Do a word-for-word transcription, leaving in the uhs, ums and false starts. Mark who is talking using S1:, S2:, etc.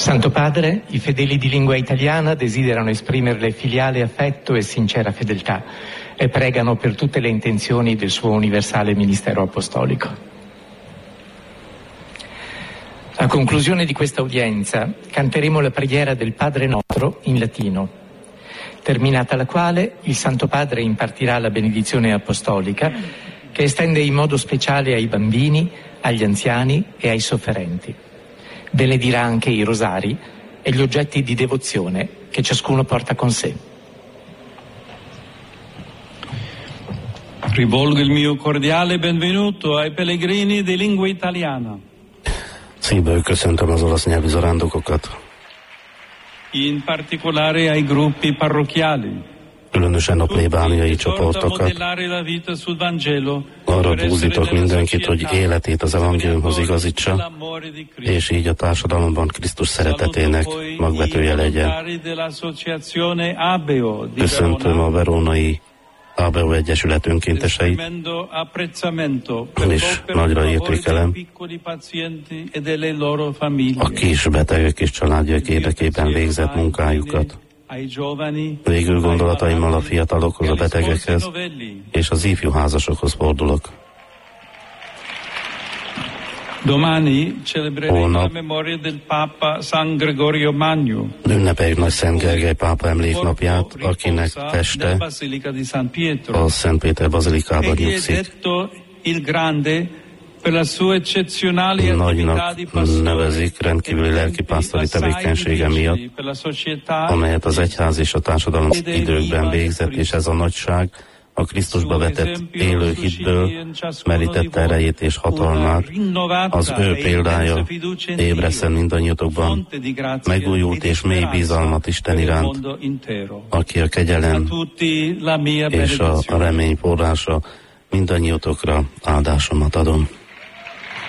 S1: Santo Padre, i fedeli di lingua italiana desiderano esprimerle filiale affetto e sincera fedeltà e pregano per tutte le intenzioni del suo universale ministero apostolico. A conclusione di questa udienza canteremo la preghiera del Padre Nostro in latino, terminata la quale il Santo Padre impartirà la benedizione apostolica che estende in modo speciale ai bambini, agli anziani e ai sofferenti. Benedirà anche i rosari e gli oggetti di devozione che ciascuno porta con sé.
S2: Rivolgo il mio cordiale benvenuto ai pellegrini di lingua italiana.
S3: Szívből köszöntöm az olasz nyelvű zarándokokat.
S2: In particolare ai gruppi parrocchiali.
S3: Különösen a plébániai csoportokat. Arra buzdítok mindenkit, hogy életét az evangéliumhoz igazítsa, és így a társadalomban Krisztus szeretetének magvetője legyen. Köszöntöm a verónai Ábeo Egyesület önkénteseit, és nagyra értékelem a kis betegek és családjaik érdekében végzett munkájukat. Végül gondolataimmal a fiatalokhoz, a betegekhez és az ifjú házasokhoz fordulok. Holnap ünnepeljük Nagy Szent Gergely pápa emléknapját, akinek teste a Szent Péter bazilikában nyugszik. Nagynak nevezik rendkívüli lelkipásztori tevékenysége miatt, amelyet az egyház és a társadalom időkben végzett, és ez a nagyság a Krisztusba vetett élő hitből merítette erejét és hatalmát. Az ő példája ébresszen mindannyiatokban megújult és mély bizalmat Isten iránt, aki a kegyelem és a remény forrása. Mindannyiatokra áldásomat adom.